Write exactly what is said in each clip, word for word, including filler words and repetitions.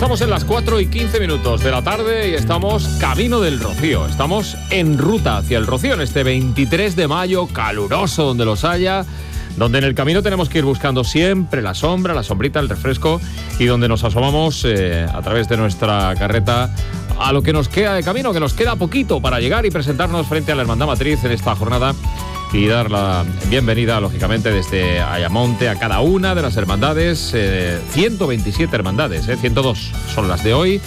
Estamos en las cuatro y quince minutos de la tarde y estamos camino del Rocío. Estamos en ruta hacia el Rocío en este veintitrés de mayo, caluroso donde los haya, donde en el camino tenemos que ir buscando siempre la sombra, la sombrita, el refresco, y donde nos asomamos eh, a través de nuestra carreta a lo que nos queda de camino, que nos queda poquito para llegar y presentarnos frente a la Hermandad Matriz en esta jornada y dar la bienvenida, lógicamente, desde Ayamonte a cada una de las hermandades, eh, ciento veintisiete hermandades, eh, ciento dos son las de hoy.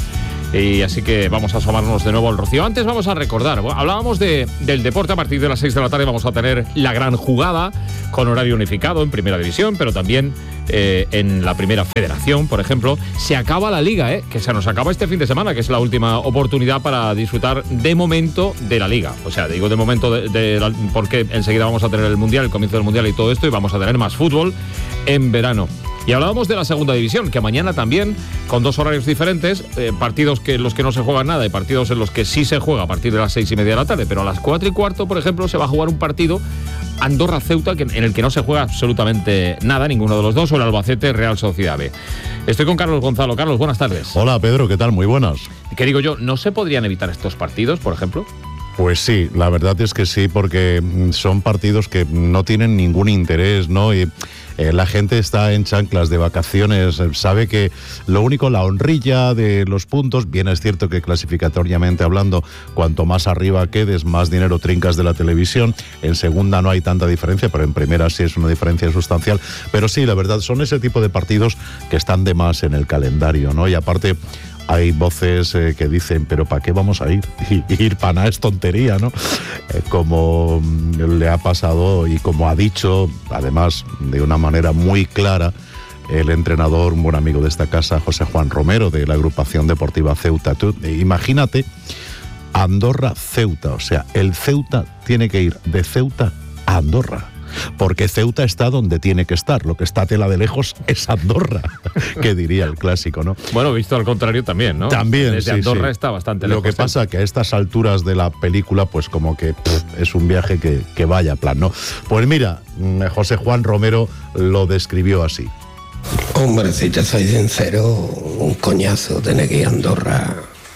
Y así que vamos a asomarnos de nuevo al Rocío. Antes vamos a recordar, hablábamos de, del deporte. A partir de las seis de la tarde vamos a tener la gran jugada con horario unificado en Primera División, pero también eh, en la Primera Federación, por ejemplo. Se acaba la Liga, eh, que se nos acaba este fin de semana, que es la última oportunidad para disfrutar de momento de la Liga. O sea, digo de momento de, de la, porque enseguida vamos a tener el Mundial, el comienzo del Mundial y todo esto, y vamos a tener más fútbol en verano. Y hablábamos de la Segunda División, que mañana también, con dos horarios diferentes, eh, partidos que en los que no se juega nada y partidos en los que sí se juega a partir de las seis y media de la tarde, pero a las cuatro y cuarto, por ejemplo, se va a jugar un partido Andorra-Ceuta, que, en el que no se juega absolutamente nada, ninguno de los dos, o el Albacete-Real Sociedad B. Estoy con Carlos Gonzalo. Carlos, buenas tardes. Hola, Pedro, ¿qué tal? Muy buenas. ¿Qué digo yo? ¿No se podrían evitar estos partidos, por ejemplo? Pues sí, la verdad es que sí, porque son partidos que no tienen ningún interés, ¿no? Y eh, la gente está en chanclas de vacaciones, sabe que lo único, la honrilla de los puntos, bien es cierto que clasificatoriamente hablando, cuanto más arriba quedes, más dinero trincas de la televisión. En segunda no hay tanta diferencia, pero en primera sí es una diferencia sustancial. Pero sí, la verdad, son ese tipo de partidos que están de más en el calendario, ¿no? Y aparte, hay voces eh, que dicen, pero ¿para qué vamos a ir? Y, ir para nada es tontería, ¿no? Eh, como le ha pasado y como ha dicho, además de una manera muy clara, el entrenador, un buen amigo de esta casa, José Juan Romero, de la agrupación deportiva Ceuta. Tú, eh, imagínate, Andorra-Ceuta, o sea, el Ceuta tiene que ir de Ceuta a Andorra. Porque Ceuta está donde tiene que estar. Lo que está a tela de lejos es Andorra, que diría el clásico, ¿no? Bueno, visto al contrario también, ¿no? También, Desde sí, Andorra sí. está bastante lejos. Lo que pasa que a estas alturas de la película, pues como que pff, es un viaje que, que vaya a plan, ¿no? Pues mira, José Juan Romero lo describió así. Hombre, si te soy sincero, un coñazo tener que ir a Andorra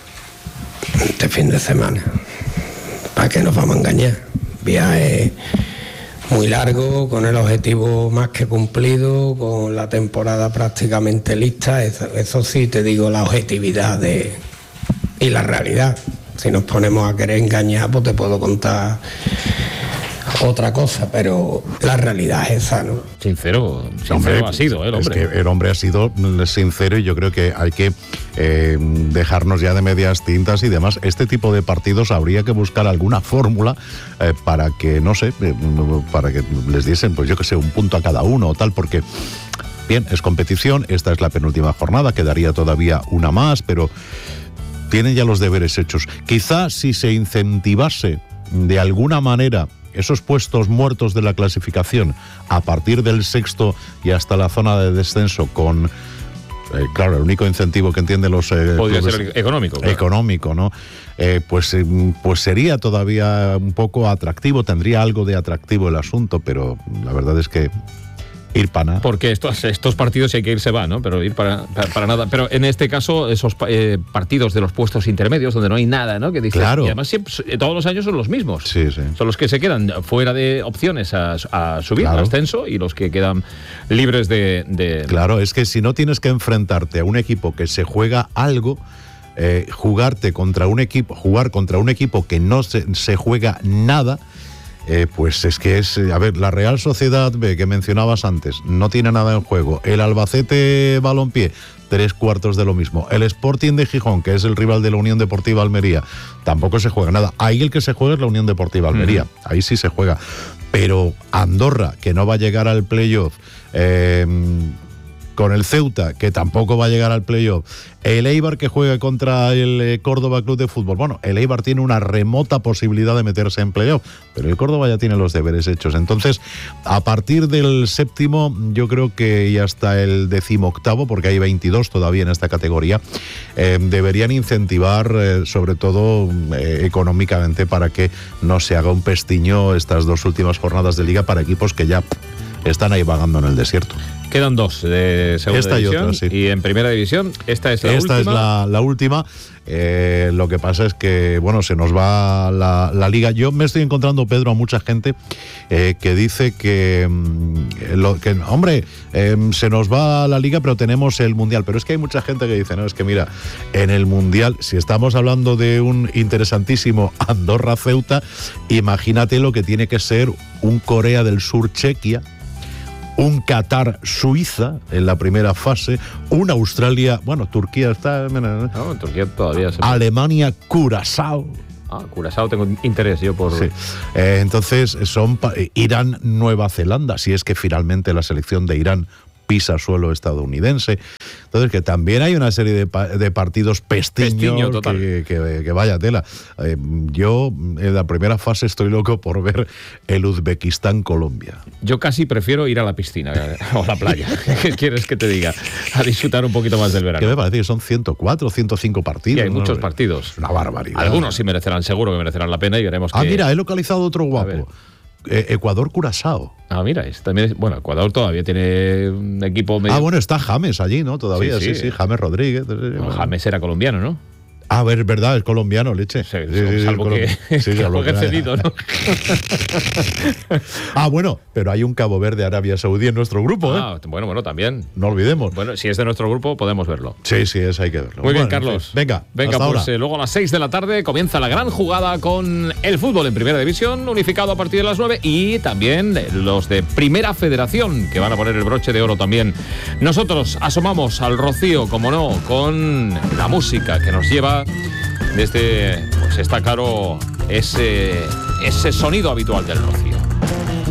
este fin de semana. ¿Para qué nos vamos a engañar? Viaje muy largo, con el objetivo más que cumplido, con la temporada prácticamente lista. Eso, eso sí te digo, la objetividad de y la realidad. Si nos ponemos a querer engañar, pues te puedo contar otra cosa, pero la realidad es esa, ¿no? Sincero, sincero hombre, ha sido, ¿eh, el hombre? Es que el hombre ha sido sincero y yo creo que hay que eh, dejarnos ya de medias tintas y demás. Este tipo de partidos habría que buscar alguna fórmula eh, para que, no sé, eh, para que les diesen, pues yo que sé, un punto a cada uno o tal, porque, bien, es competición, esta es la penúltima jornada, quedaría todavía una más, pero tienen ya los deberes hechos. Quizá si se incentivase de alguna manera esos puestos muertos de la clasificación a partir del sexto y hasta la zona de descenso con, eh, claro, el único incentivo que entienden los eh, podría clubes, ser económico, claro. económico, ¿no? Eh, pues, eh, pues sería todavía un poco atractivo, tendría algo de atractivo el asunto, pero la verdad es que ir para nada. Porque estos, estos partidos, si hay que ir, se va, ¿no? Pero ir para, para, para nada. Pero en este caso, esos eh, partidos de los puestos intermedios, donde no hay nada, ¿no? Que dices, claro. Y además siempre, todos los años son los mismos. Sí, sí. Son los que se quedan fuera de opciones a, a subir, claro. al ascenso, y los que quedan libres de, de... Claro, es que si no tienes que enfrentarte a un equipo que se juega algo, eh, jugarte contra un equipo, jugar contra un equipo que no se, se juega nada, Eh, pues es que es, a ver, la Real Sociedad B que mencionabas antes, no tiene nada en juego. El Albacete Balompié, tres cuartos de lo mismo. El Sporting de Gijón, que es el rival de la Unión Deportiva Almería, tampoco se juega nada. Ahí el que se juega es la Unión Deportiva Almería, uh-huh. Ahí sí se juega. Pero Andorra, que no va a llegar al playoff, eh, con el Ceuta, que tampoco va a llegar al playoff, el Eibar que juega contra el eh, Córdoba Club de Fútbol. Bueno, el Eibar tiene una remota posibilidad de meterse en playoff, pero el Córdoba ya tiene los deberes hechos. Entonces, a partir del séptimo, yo creo que y hasta el decimoctavo, porque hay veintidós todavía en esta categoría, eh, deberían incentivar, eh, sobre todo eh, económicamente, para que no se haga un pestiño estas dos últimas jornadas de liga para equipos que ya están ahí vagando en el desierto. Quedan dos de segunda esta división y, otra, sí. y en primera división esta es la esta última. Esta es la, la última. Eh, lo que pasa es que, bueno, se nos va la, la liga. Yo me estoy encontrando, Pedro, a mucha gente eh, que dice que, lo, que hombre, eh, se nos va la liga, pero tenemos el Mundial. Pero es que hay mucha gente que dice, no, es que mira, en el Mundial, si estamos hablando de un interesantísimo Andorra-Ceuta, imagínate lo que tiene que ser un Corea del Sur-Chequia, un Qatar-Suiza en la primera fase, un Australia, bueno, Turquía está... No, en Turquía todavía se... Alemania-Curazao. Ah, Curazao tengo interés yo por... Sí. Eh, entonces son Irán-Nueva Zelanda, si es que finalmente la selección de Irán pisa suelo estadounidense. Entonces, que también hay una serie de, pa de partidos pestiños Pestiño, total. que, que, que vaya tela. Eh, yo, en la primera fase, estoy loco por ver el Uzbekistán-Colombia. Yo casi prefiero ir a la piscina o a la playa. ¿Qué quieres que te diga? A disfrutar un poquito más del verano. Que me parece que son ciento cuatro, ciento cinco partidos. Y hay ¿no? muchos partidos. Una barbaridad. Algunos sí merecerán, seguro que merecerán la pena y veremos Ah, que... mira, he localizado otro guapo. Eh, Ecuador-Curazao. Ah, mira, es, también es, bueno, Ecuador todavía tiene un equipo medio... Ah, bueno, está James allí, ¿no? Todavía, sí, sí, sí, sí James Rodríguez. Bueno, James era colombiano, ¿no? A ver, verdad, es colombiano, leche. Sí, sí, sí, salvo que, sí, que juegue cedido, ¿no? Ah, bueno, pero hay un Cabo Verde Arabia Saudí en nuestro grupo, ¿eh? Ah, bueno, bueno, también. No olvidemos. Bueno, si es de nuestro grupo, podemos verlo. Sí, sí, es, hay que verlo. Muy bueno, bien, Carlos. En fin, venga, venga, hasta pues ahora. Eh, luego a las seis de la tarde comienza la gran jugada con el fútbol en Primera División, unificado a partir de las nueve, y también los de Primera Federación, que van a poner el broche de oro también. Nosotros asomamos al Rocío, como no, con la música que nos lleva desde, pues está claro, ese, ese sonido habitual del Rocío.